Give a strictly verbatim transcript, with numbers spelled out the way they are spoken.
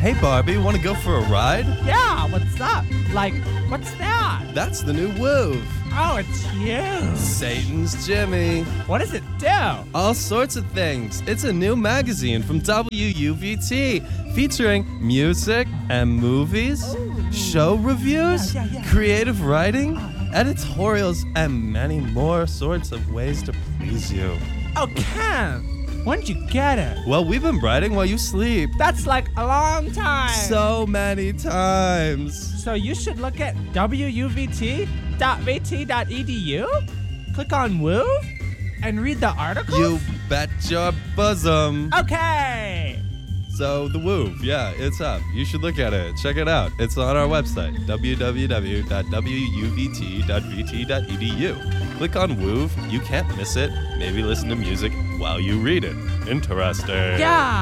Hey, Barbie, want to go for a ride? Yeah, what's up? Like, what's that? That's the new Woov. Oh, it's you. Satan's Jimmy. What does it do? All sorts of things. It's a new magazine from W U V T featuring music and movies, Ooh. show reviews, Yeah, yeah, yeah. creative writing, editorials, and many more sorts of ways to please you. Oh, Ken, when'd you get it? Well, we've been writing while you sleep. That's like a long time. So many times. So you should look at W U V T dot V T dot E D U, click on Woov, and read the articles? You bet your bosom. Okay. So the Woov, yeah, it's up. You should look at it. Check it out. It's on our website, w w w dot w u v t dot v t dot e d u. Click on Woov. You can't miss it. Maybe listen to music while you read it. Interesting. Yeah.